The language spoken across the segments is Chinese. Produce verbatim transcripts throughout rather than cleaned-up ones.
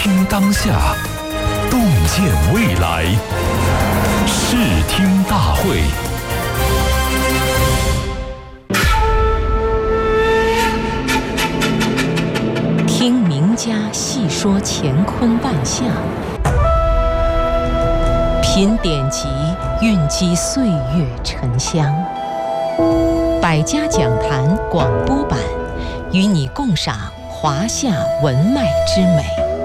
听当下，洞见未来。视听大会。 听名家细说乾坤万象，品典籍蕴积岁月沉香。百家讲坛广播版，与你共赏华夏文脉之美。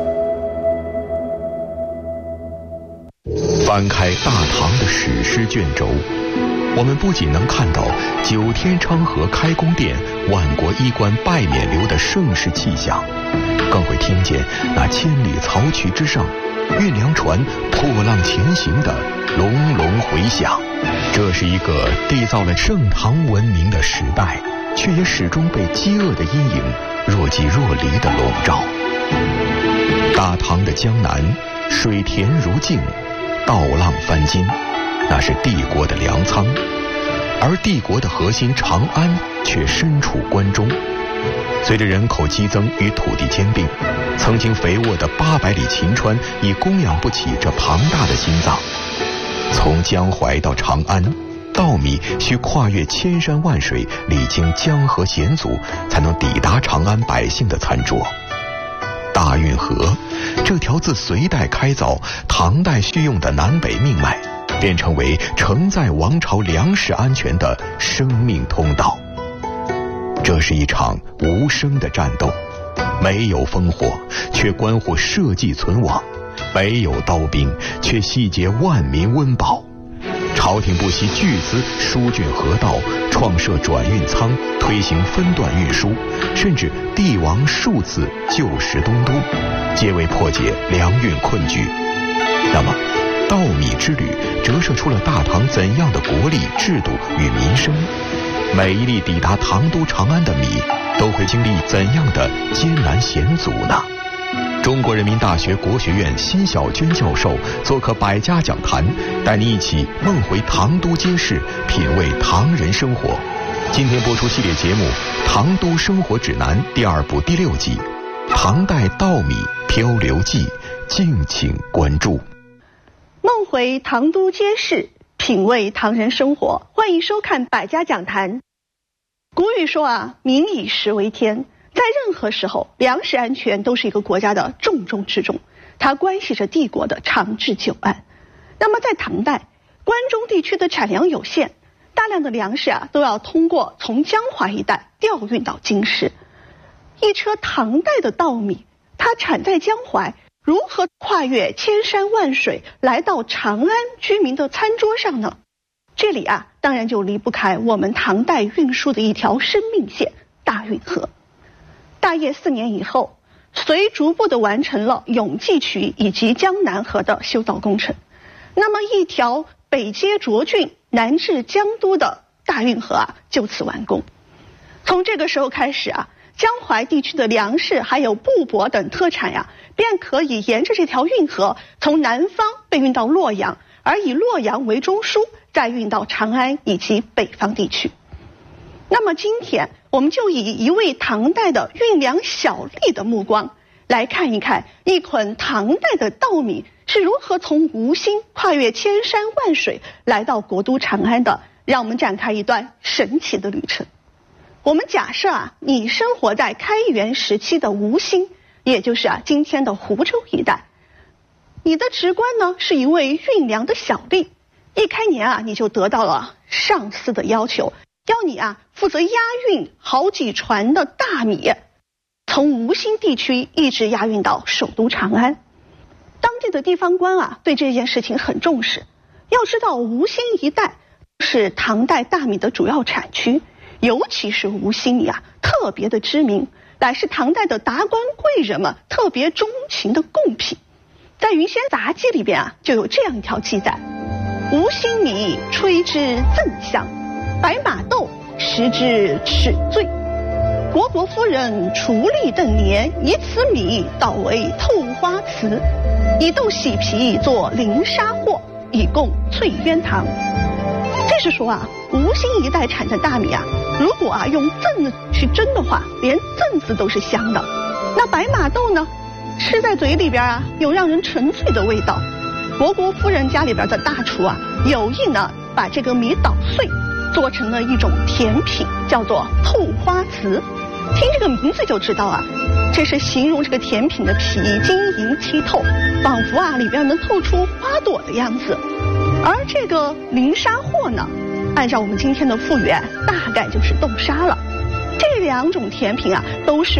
翻开大唐的史诗卷轴，我们不仅能看到九天昌河开宫殿、万国衣冠拜冕旒的盛世气象，更会听见那千里曹渠之上，运粮船破浪前行的隆隆回响。这是一个缔造了盛唐文明的时代，却也始终被饥饿的阴影若即若离地笼罩。大唐的江南，水田如镜，稻浪翻金，那是帝国的粮仓，而帝国的核心长安却身处关中。随着人口激增与土地兼并，曾经肥沃的八百里秦川已供养不起这庞大的心脏。从江淮到长安，稻米需跨越千山万水，历经江河险阻，才能抵达长安百姓的餐桌。大运河这条自隋代开凿、唐代续用的南北命脉，便成为承载王朝粮食安全的生命通道。这是一场无声的战斗，没有烽火，却关乎社稷存亡；没有刀兵，却细节万民温饱。朝廷不惜巨资疏浚河道，创设转运仓，推行分段运输，甚至帝王数次就食东都，皆为破解粮运困局。那么稻米之旅折射出了大唐怎样的国力、制度与民生？每一粒抵达唐都长安的米，都会经历怎样的艰难险阻呢？中国人民大学国学院辛晓娟教授做客百家讲坛，带你一起梦回唐都街市，品味唐人生活。今天播出系列节目《唐都生活指南》第二部第六集《唐代稻米漂流记》，敬请关注。 梦回唐都街市，品味唐人生活，欢迎收看百家讲坛。古语说啊，民以食为天。在任何时候，粮食安全都是一个国家的重中之重，它关系着帝国的长治久安。那么在唐代，关中地区的产粮有限，大量的粮食啊都要通过从江淮一带调运到京师。一车唐代的稻米，它产在江淮，如何跨越千山万水来到长安居民的餐桌上呢？这里啊，当然就离不开我们唐代运输的一条生命线——大运河。大业四年以后，隋逐步地完成了永济渠以及江南河的修造工程。那么一条北接涿郡、南至江都的大运河啊，就此完工。从这个时候开始啊，江淮地区的粮食还有布帛等特产呀、啊，便可以沿着这条运河从南方被运到洛阳，而以洛阳为中枢，再运到长安以及北方地区。那么今天我们就以一位唐代的运粮小吏的目光来看一看一捆唐代的稻米是如何从吴兴跨越千山万水来到国都长安的，让我们展开一段神奇的旅程。我们假设啊，你生活在开元时期的吴兴，也就是啊今天的湖州一带，你的职官呢是一位运粮的小吏，一开年啊你就得到了上司的要求，要你啊负责押运好几船的大米，从吴兴地区一直押运到首都长安。当地的地方官啊对这件事情很重视。要知道吴兴一带是唐代大米的主要产区，尤其是吴兴米啊特别的知名，乃是唐代的达官贵人们特别钟情的贡品。在《云仙杂记》里边啊就有这样一条记载：吴兴米吹之赠香，白马豆食之齿醉。国国夫人厨力邓年，以此米捣为透花瓷，以豆洗皮做灵砂货，以供翠渊堂。这是说啊，吴兴一带产的大米啊，如果啊用甑去蒸的话，连甑子都是香的。那白马豆呢， 吃在嘴里边啊，有让人沉醉的味道。虢国夫人家里边的大厨啊，有意呢把这个米捣碎，做成了一种甜品，叫做透花瓷。听这个名字就知道啊，这是形容这个甜品的皮晶莹剔透，仿佛啊里边能透出花朵的样子。而这个零沙货呢，按照我们今天的复原，大概就是豆沙了。这两种甜品啊，都是